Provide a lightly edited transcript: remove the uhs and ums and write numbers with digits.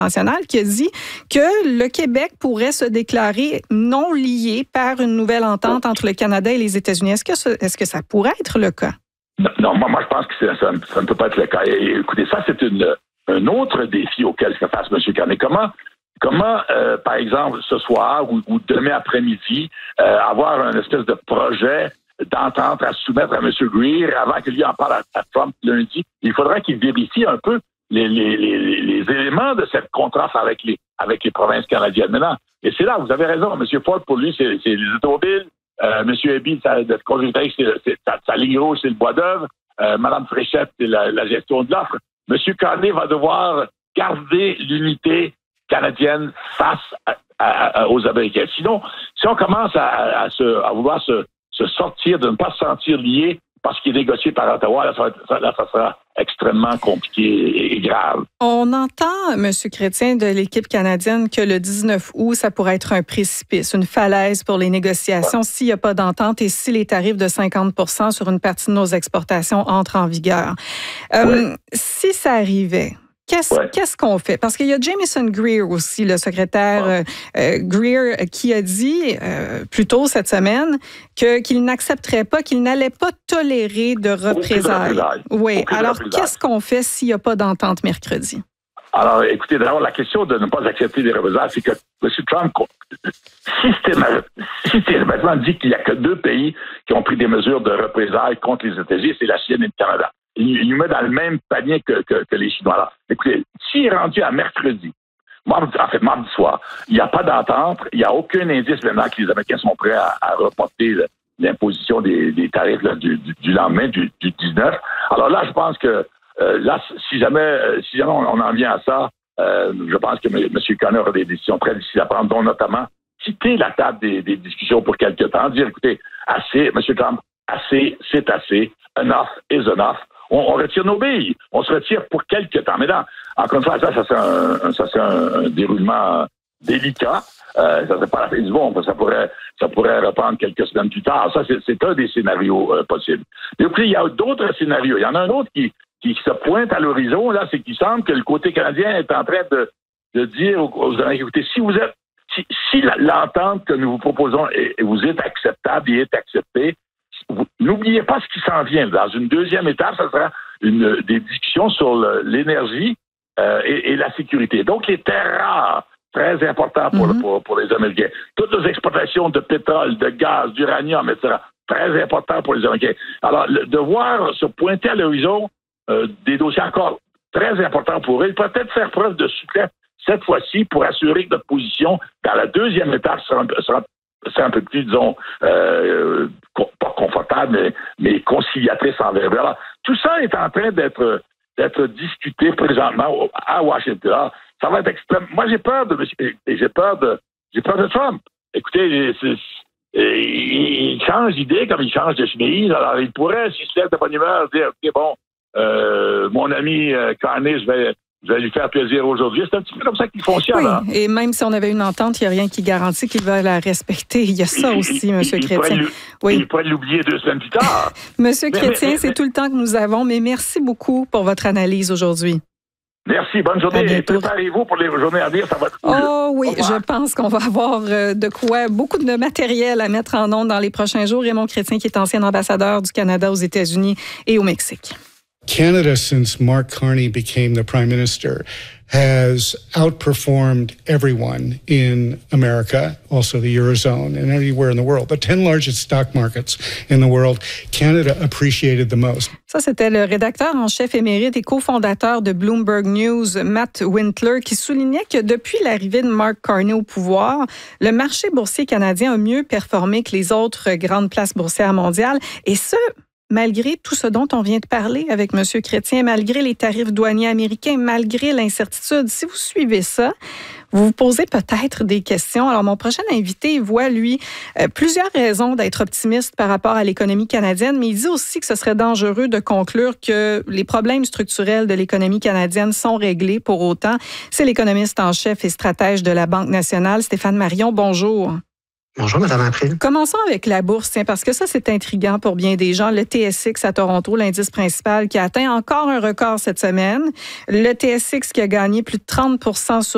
nationale qui a dit que le Québec pourrait se déclarer non lié par une nouvelle entente entre le Canada et les États-Unis. Est-ce que ça pourrait être le cas? Non, moi je pense que ça ne peut pas être le cas. Et, écoutez, ça, c'est un autre défi auquel se face M. Carney. Comment par exemple, ce soir ou demain après-midi, avoir un espèce de projet d'entente à soumettre à M. Greer avant que lui en parle à Trump lundi? Il faudra qu'il vérifie un peu les éléments de cette contre-offre avec les provinces canadiennes. Maintenant, et c'est là, vous avez raison, M. Ford, pour lui, c'est les automobiles. M. Eby, sa ligne rouge, c'est le bois d'œuvre. Mme Fréchette, c'est la gestion de l'offre. M. Carney va devoir garder l'unité canadienne face aux Américains. Sinon, si on commence à vouloir se sortir, de ne pas se sentir lié parce qu'il est négocié par Ottawa, là, ça sera extrêmement compliqué et grave. On entend, M. Chrétien, de l'équipe canadienne que le 19 août, ça pourrait être un précipice, une falaise pour les négociations s'il n'y a pas d'entente et si les tarifs de 50 % sur une partie de nos exportations entrent en vigueur. Si ça arrivait, qu'est-ce qu'on fait? Parce qu'il y a Jamieson Greer aussi, le secrétaire Greer, qui a dit plus tôt cette semaine qu'il n'accepterait pas, qu'il n'allait pas tolérer de représailles. Oui. Alors, qu'est-ce qu'on fait s'il n'y a pas d'entente mercredi? Alors, écoutez, d'abord, la question de ne pas accepter des représailles, c'est que M. Trump systématiquement dit qu'il n'y a que 2 pays qui ont pris des mesures de représailles contre les États-Unis, c'est la Chine et le Canada. Il nous met dans le même panier que les Chinois. Alors, écoutez, s'il est rendu à mardi soir, il n'y a pas d'entente, il n'y a aucun indice maintenant que les Américains sont prêts à reporter l'imposition des tarifs là, du lendemain, du 19. Alors là, je pense que si jamais on en vient à ça, je pense que M. Carney aura des décisions très difficiles à prendre, dont notamment quitter la table des discussions pour quelque temps, dire, écoutez, assez, M. Trump, assez, c'est assez, enough is enough. On retire nos billes. On se retire pour quelques temps. Mais là, encore une fois, ça c'est un déroulement délicat. Ça serait pas la fin du monde. Ça pourrait reprendre quelques semaines plus tard. Ça, c'est un des scénarios possibles. Et puis, il y a d'autres scénarios. Il y en a un autre qui se pointe à l'horizon, là, c'est qu'il semble que le côté canadien est en train de dire aux Américains, écoutez, si l'entente que nous vous proposons vous est acceptable et est acceptée, n'oubliez pas ce qui s'en vient. Dans une deuxième étape, ça sera des discussions sur l'énergie et la sécurité. Donc, les terres rares, très important pour les Américains. Toutes les exportations de pétrole, de gaz, d'uranium, etc., très important pour les Américains. Alors, de voir se pointer à l'horizon des dossiers encore très importants pour eux, ils peuvent peut-être faire preuve de souplesse cette fois-ci pour assurer que notre position dans la deuxième étape sera un peu plus, disons, pas confortable, mais conciliatrice envers eux. Alors, tout ça est en train d'être discuté présentement à Washington. Alors, ça va être extrême. Moi, j'ai peur de Trump. Écoutez, il change d'idée comme il change de chemise. Alors, il pourrait, s'il se lève de bonne humeur, dire, OK, bon, mon ami Carney, je vais lui faire plaisir aujourd'hui. C'est un petit peu comme ça qu'il fonctionne. Oui, hein? Et même si on avait une entente, il n'y a rien qui garantit qu'il va la respecter. Il y a ça aussi, M. Chrétien. Il pourrait l'oublier 2 semaines plus tard. M. Chrétien, c'est tout le temps que nous avons, mais merci beaucoup pour votre analyse aujourd'hui. Merci, bonne journée. Et préparez-vous pour les journées à venir, ça va être cool. Oh oui, je pense qu'on va avoir beaucoup de matériel à mettre en ondes dans les prochains jours. Raymond Chrétien, qui est ancien ambassadeur du Canada aux États-Unis et au Mexique. Canada, since Mark Carney became the Prime Minister, has outperformed everyone in America, also the Eurozone, and anywhere in the world. The 10 largest stock markets in the world, Canada appreciated the most. Ça, c'était le rédacteur en chef émérite et cofondateur de Bloomberg News, Matt Wintler, qui soulignait que depuis l'arrivée de Mark Carney au pouvoir, le marché boursier canadien a mieux performé que les autres grandes places boursières mondiales. Et ce, malgré tout ce dont on vient de parler avec M. Chrétien, malgré les tarifs douaniers américains, malgré l'incertitude. Si vous suivez ça, vous vous posez peut-être des questions. Alors, mon prochain invité voit, lui, plusieurs raisons d'être optimiste par rapport à l'économie canadienne, mais il dit aussi que ce serait dangereux de conclure que les problèmes structurels de l'économie canadienne sont réglés pour autant. C'est l'économiste en chef et stratège de la Banque nationale, Stéphane Marion. Bonjour. Bonjour, Mme April. Commençons avec la bourse, parce que ça, c'est intriguant pour bien des gens. Le TSX à Toronto, l'indice principal qui a atteint encore un record cette semaine. Le TSX qui a gagné plus de 30% sur